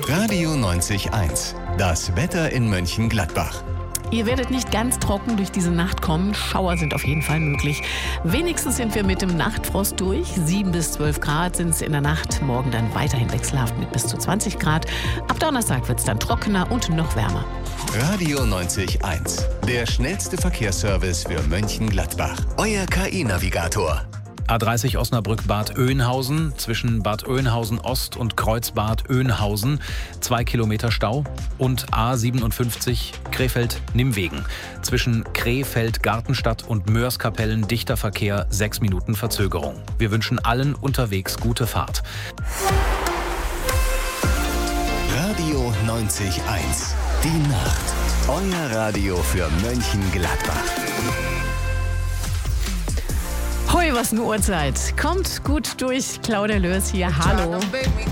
Radio 90.1. Das Wetter in Mönchengladbach. Ihr werdet nicht ganz trocken durch diese Nacht kommen. Schauer sind auf jeden Fall möglich. Wenigstens sind wir mit dem Nachtfrost durch. 7 bis 12 Grad sind es in der Nacht. Morgen dann weiterhin wechselhaft mit bis zu 20 Grad. Ab Donnerstag wird es dann trockener und noch wärmer. Radio 90.1. Der schnellste Verkehrsservice für Mönchengladbach. Euer KI-Navigator. A30 Osnabrück-Bad Oeynhausen, zwischen Bad Oeynhausen Ost und Kreuzbad Oeynhausen 2 Kilometer Stau, und A57 Krefeld-Nimwegen, zwischen Krefeld-Gartenstadt und Möhrskapellen dichter Verkehr, 6 Minuten Verzögerung. Wir wünschen allen unterwegs gute Fahrt. Radio 90.1. Die Nacht. Euer Radio für Mönchengladbach. Hui, was eine Uhrzeit. Kommt gut durch. Claudia Lörs hier. Hallo.